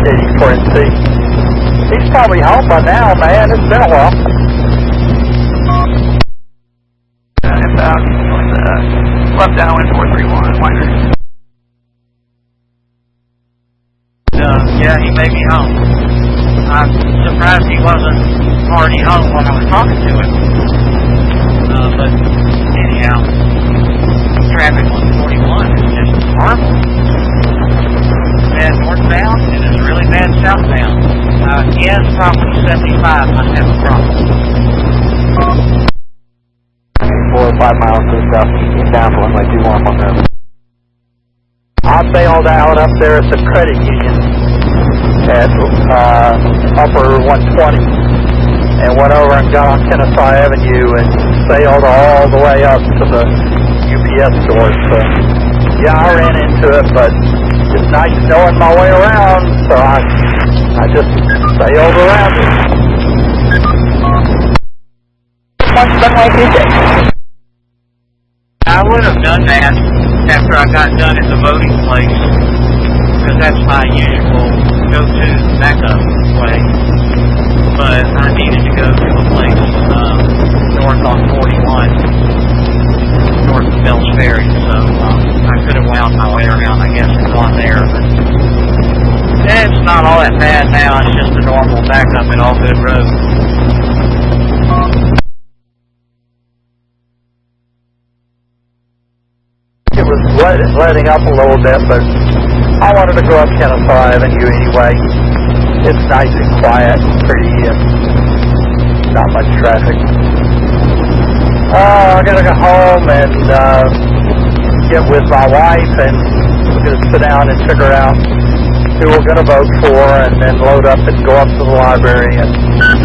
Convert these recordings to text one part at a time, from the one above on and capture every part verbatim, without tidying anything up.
Katy Quincy. He's probably home by now, man. It's been a while. Uh, inbound, going uh, left downwind four three one, winery. Uh, yeah, he made me home. I'm surprised he wasn't already home when I was talking to him. Uh, but anyhow, traffic on forty-one is just horrible. Bad northbound and it's really bad southbound. Uh, yes, probably seventy-five might have a problem. Four or five miles to the southeast, down one like two one on there. I bailed out up there at the credit union at uh, upper one twenty and went over and got on Kennesaw Avenue and sailed all the way up to the U P S store. So, yeah, I ran into it, but it's nice knowing my way around, so I, I just sailed around it. I would have done that after I got done at the voting place, because that's my usual go-to backup way. But I needed to go to a place um, north on forty-one, north of Bells Ferry, so um, I could have wound my way around, I guess, and gone there. But it's not all that bad now. It's just a normal backup at all good roads. It was let, letting up a little bit, but I wanted to go up Kennesaw Avenue anyway. It's nice and quiet and pretty and not much traffic. Uh, I'm going to go home and uh, get with my wife, and we're going to sit down and figure out who we're going to vote for, and then load up and go up to the library and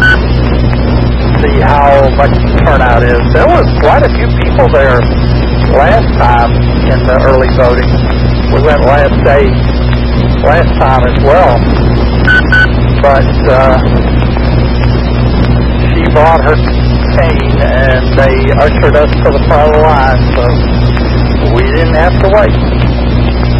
see how much the turnout is. There was quite a few people there last time in the early voting. We went last day, last time as well. But uh, she brought her cane and they ushered us to the front of the line, so we didn't have to wait.